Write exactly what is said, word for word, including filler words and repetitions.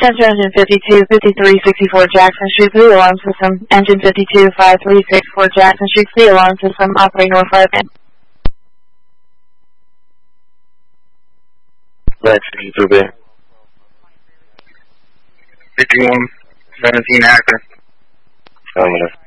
Center engine fifty-two fifty-three sixty-four Jackson Street, the alarm system. Engine fifty-two five three six four Jackson Street, the alarm system. Operating North five N. Lex fifty-two B. fifty-one seventeen Actor. Affirmative.